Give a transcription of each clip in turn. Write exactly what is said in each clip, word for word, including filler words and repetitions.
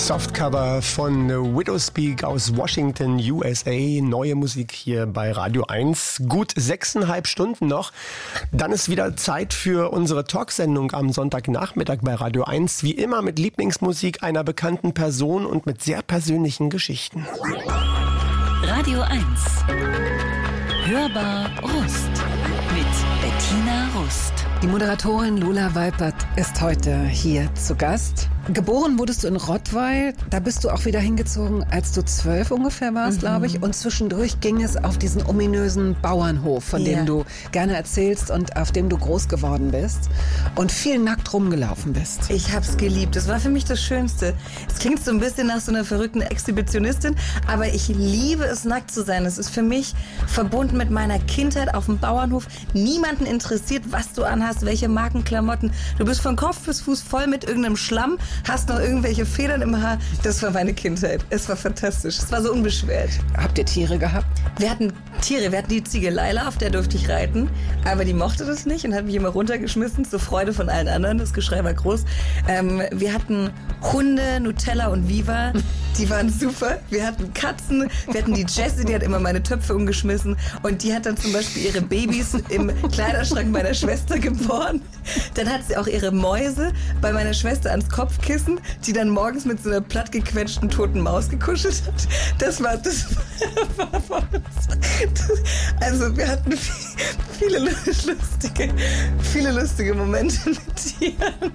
Softcover von Widowspeak aus Washington, U S A. Neue Musik hier bei Radio eins. Gut sechseinhalb Stunden noch. Dann ist wieder Zeit für unsere Talksendung am Sonntagnachmittag bei Radio eins. Wie immer mit Lieblingsmusik einer bekannten Person und mit sehr persönlichen Geschichten. Radio eins. Hörbar Rust mit Bettina Rust. Die Moderatorin Lola Weipert ist heute hier zu Gast. Geboren wurdest du in Rottweil, da bist du auch wieder hingezogen, als du zwölf ungefähr warst, mhm. glaube ich. Und zwischendurch ging es auf diesen ominösen Bauernhof, von yeah. dem du gerne erzählst und auf dem du groß geworden bist und viel nackt rumgelaufen bist. Ich hab's geliebt, das war für mich das Schönste. Es klingt so ein bisschen nach so einer verrückten Exhibitionistin, aber ich liebe es, nackt zu sein. Es ist für mich verbunden mit meiner Kindheit auf dem Bauernhof. Niemanden interessiert, was du anhast, welche Markenklamotten. Du bist von Kopf bis Fuß voll mit irgendeinem Schlamm, hast noch irgendwelche Federn im Haar. Das war meine Kindheit. Es war fantastisch. Es war so unbeschwert. Habt ihr Tiere gehabt? Wir hatten Tiere. Wir hatten die Ziege Laila, auf der durfte ich reiten. Aber die mochte das nicht und hat mich immer runtergeschmissen, zur Freude von allen anderen. Das Geschrei war groß. Ähm, wir hatten Hunde, Nutella und Viva. Die waren super. Wir hatten Katzen. Wir hatten die Jessie, die hat immer meine Töpfe umgeschmissen. Und die hat dann zum Beispiel ihre Babys im Kleiderschrank meiner Schwester geboren. Dann hat sie auch ihre Mäuse bei meiner Schwester ans Kopfkissen, die dann morgens mit so einer plattgequetschten toten Maus gekuschelt hat. Das war das. War, das also wir hatten viele lustige, viele lustige Momente mit Tieren.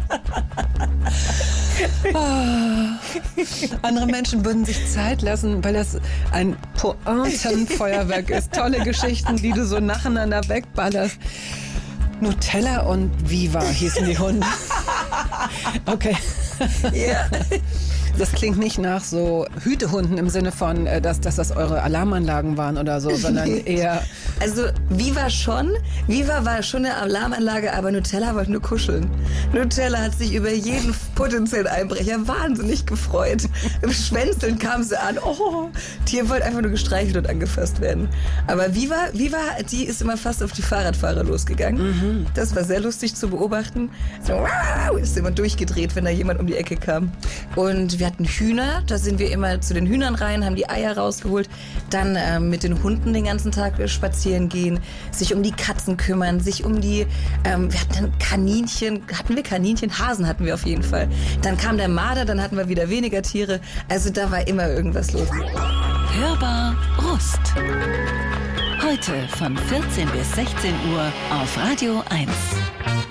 Oh. Andere Menschen würden sich Zeit lassen, weil das ein Pointenfeuerwerk ist. Tolle Geschichten, die du so nacheinander wegballerst. Nutella und Viva hießen die Hunde. Okay. Ja. Das klingt nicht nach so Hütehunden im Sinne von, dass, dass das eure Alarmanlagen waren oder so, sondern eher... Also Viva schon. Viva war schon eine Alarmanlage, aber Nutella wollte nur kuscheln. Nutella hat sich über jeden potenziellen Einbrecher wahnsinnig gefreut. Im Schwänzeln kam sie an. Oh, die wollte einfach nur gestreichelt und angefasst werden. Aber Viva, Viva, die ist immer fast auf die Fahrradfahrer losgegangen. Mhm. Das war sehr lustig zu beobachten. So, wow, ist immer durchgedreht, wenn da jemand um die Ecke kam. Und wir hatten Hühner, da sind wir immer zu den Hühnern rein, haben die Eier rausgeholt, dann äh, mit den Hunden den ganzen Tag spazieren gehen, sich um die Katzen kümmern, sich um die, ähm, wir hatten dann Kaninchen, hatten wir Kaninchen? Hasen hatten wir auf jeden Fall. Dann kam der Marder, dann hatten wir wieder weniger Tiere, also da war immer irgendwas los. Hörbar Rust. Heute von vierzehn bis sechzehn Uhr auf Radio eins.